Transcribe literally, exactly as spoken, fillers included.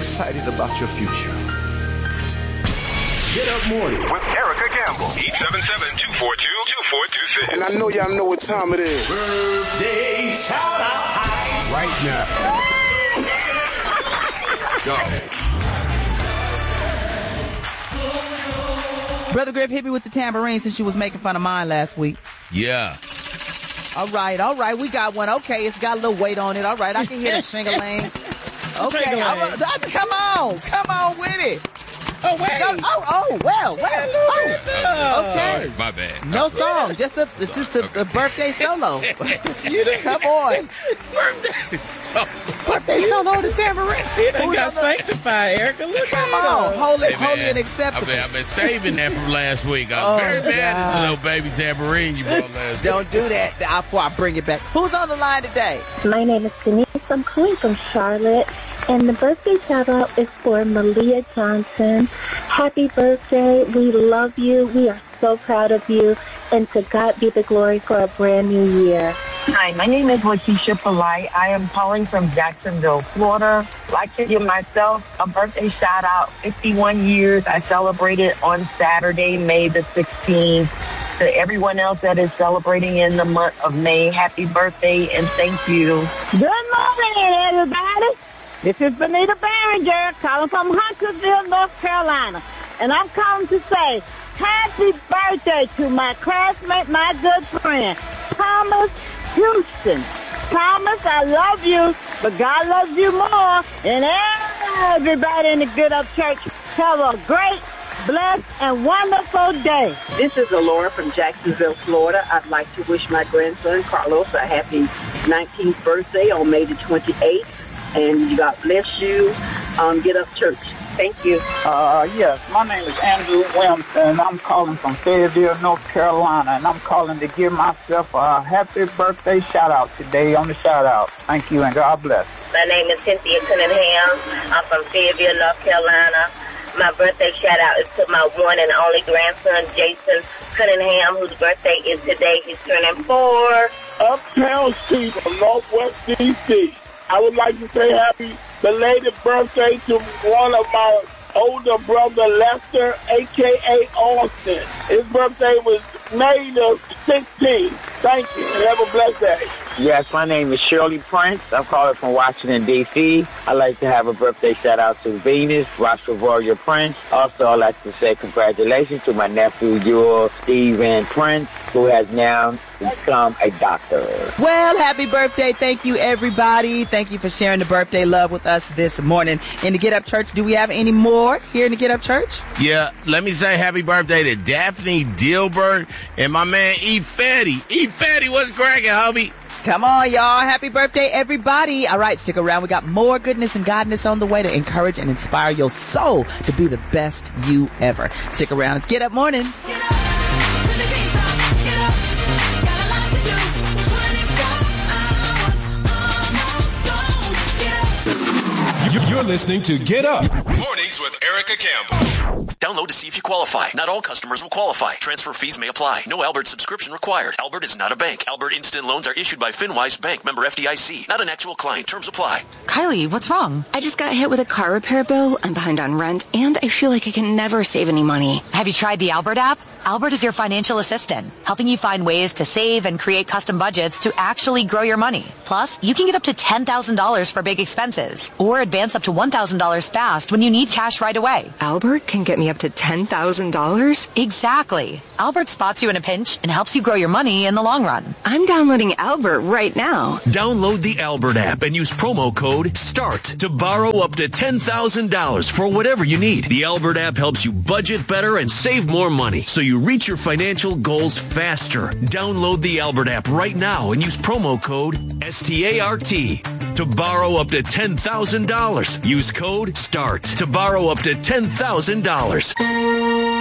excited about your future. Get Up Morning with Erica Campbell. eight seven seven, two four two, two four two six. And I know y'all know what time it is. Birthday shout out time right now. Go. Brother Griff, hit me with the tambourine since you was making fun of mine last week. Yeah. All right, all right, we got one. Okay, it's got a little weight on it. All right, I can hear the shing-a-ling. Okay, all right, come on, come on with it. Oh, wait. Oh, oh, oh, well, well. Oh, okay. Sorry, my bad. No song, just a just a, a birthday solo. Come on. Birthday solo. Birthday solo on the tambourine. It done got sanctified, Erica. Look Come at on, it. hold it, Hey, hold man, it acceptable. I've been, I've been saving that from last week. I'm Oh, very mad at the God. little baby tambourine you brought last week. Don't do that before I bring it back. Who's on the line today? My name is Denise. I'm calling from Charlotte. And the birthday shout out is for Malia Johnson. Happy birthday. We love you. We are so proud of you. And to God be the glory for a brand new year. Hi, my name is Letitia Polite. I am calling from Jacksonville, Florida. I'd like to give myself a birthday shout out. fifty-one years. I celebrated on Saturday, May the sixteenth. To everyone else that is celebrating in the month of May, happy birthday and thank you. Good morning, everybody. This is Benita Barringer calling from Huntersville, North Carolina. And I'm calling to say happy birthday to my classmate, my good friend, Thomas Houston. Thomas, I love you, but God loves you more. And everybody in the Get Up Church, have a great, blessed, and wonderful day. This is Alora from Jacksonville, Florida. I'd like to wish my grandson, Carlos, a happy nineteenth birthday on May the twenty-eighth. And God bless you. Um, Get Up Church. Thank you. Uh, yes, my name is Andrew Williamson. I'm calling from Fayetteville, North Carolina, and I'm calling to give myself a happy birthday shout-out today on the shout-out. Thank you, and God bless. My name is Cynthia Cunningham. I'm from Fayetteville, North Carolina. My birthday shout-out is to my one and only grandson, Jason Cunningham, whose birthday is today. He's turning four. Uptown Steve from Northwest D C I would like to say happy belated birthday to one of my older brother, Lester, a k a. Austin. His birthday was May the sixteenth. Thank you, and have a blessed day. Yes, my name is Shirley Prince. I'm calling from Washington, D C I'd like to have a birthday shout-out to Venus, Rochelle Warrior Prince. Also, I'd like to say congratulations to my nephew, Jewel Stephen Prince, who has now become a doctor. Well, happy birthday. Thank you, everybody. Thank you for sharing the birthday love with us this morning. In the Get Up Church, do we have any more here in the Get Up Church? Yeah, let me say happy birthday to Daphne Dilbert and my man E. Fatty. E. Fatty, what's cracking, homie? Come on, y'all. Happy birthday, everybody. All right, stick around. We got more goodness and godness on the way to encourage and inspire your soul to be the best you ever. Stick around. It's Get Up Morning. Get up. You're listening to Get Up Mornings with Erica Campbell. Download to see if you qualify. Not all customers will qualify. Transfer fees may apply. No Albert subscription required. Albert is not a bank. Albert Instant Loans are issued by FinWise Bank, member F D I C. Not an actual client. Terms apply. Kylie, what's wrong? I just got hit with a car repair bill. I'm behind on rent, and I feel like I can never save any money. Have you tried the Albert app? Albert is your financial assistant, helping you find ways to save and create custom budgets to actually grow your money. Plus, you can get up to ten thousand dollars for big expenses, or advance up to one thousand dollars fast when you need cash right away. Albert can get me up to ten thousand dollars? Exactly. Albert spots you in a pinch and helps you grow your money in the long run. I'm downloading Albert right now. Download the Albert app and use promo code START to borrow up to ten thousand dollars for whatever you need. The Albert app helps you budget better and save more money, so you reach your financial goals faster. Download the Albert app right now and use promo code S T A R T to borrow up to ten thousand dollars. Use code START to borrow up to ten thousand dollars.